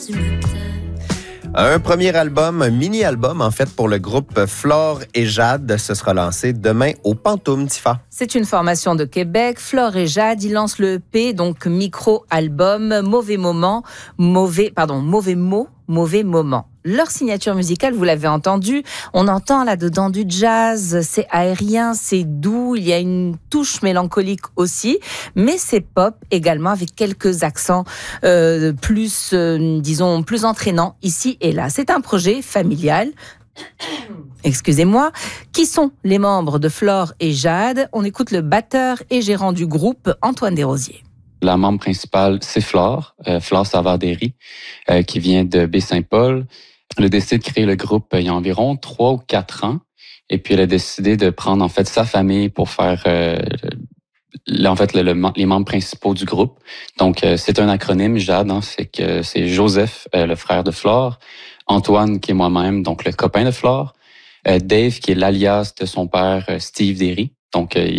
Un premier album, un mini-album en fait pour le groupe Flore et Jade. Ce sera lancé demain au Pantoum, Tifa. C'est une formation de Québec. Flore et Jade, ils lancent le EP, donc micro-album, mauvais mot, mauvais moment. Leur signature musicale, vous l'avez entendu, on entend là-dedans du jazz, c'est aérien, c'est doux, il y a une touche mélancolique aussi, mais c'est pop également avec quelques accents plus entraînants ici et là. C'est un projet familial. Excusez-moi. Qui sont les membres de Flore et Jade? On écoute le batteur et gérant du groupe, Antoine Desrosiers. La membre principale, c'est Flore Savard-Derry, qui vient de Baie-Saint-Paul. Elle a décidé de créer le groupe il y a environ 3 ou 4 ans. Et puis, elle a décidé de prendre, en fait, sa famille pour faire, les membres principaux du groupe. Donc, c'est un acronyme, Jade, c'est Joseph, le frère de Flore, Antoine, qui est moi-même, donc le copain de Flore, Dave, qui est l'alias de son père, Steve Derry. Donc,